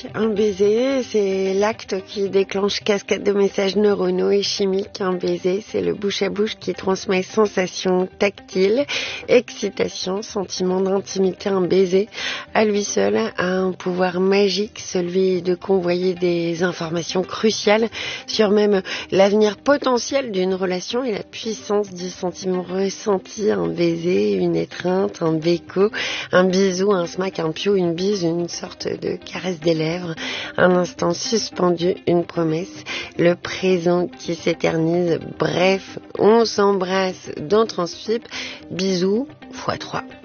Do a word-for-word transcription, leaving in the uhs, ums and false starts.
magique. Un baiser, c'est l'acte qui déclenche cascade de messages neuronaux et chimiques. Un baiser, c'est le bouche à bouche qui transmet sensations tactiles, excitation, sentiment d'intimité. Un baiser, à lui seul, a un pouvoir magique, celui de convoyer des informations cruciales sur même l'avenir potentiel d'une relation et la puissance du sentiment ressenti. Un baiser, une étreinte, un béco, un bisou, un smack, un piou, une bise, une sorte de caresse des lèvres, un instant suspendu, une promesse, le présent qui s'éternise. Bref, on s'embrasse dans Transfip. Bisous fois trois.